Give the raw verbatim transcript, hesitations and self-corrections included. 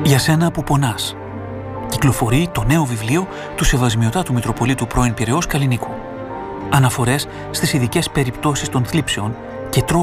Για σένα που πονάς. Κυκλοφορεί το νέο βιβλίο του Σεβασμιωτάτου Μητροπολίτου πρώην Πειραιώς Καλλινίκου. Αναφορές στις ειδικές περιπτώσεις των θλίψεων και τρόπους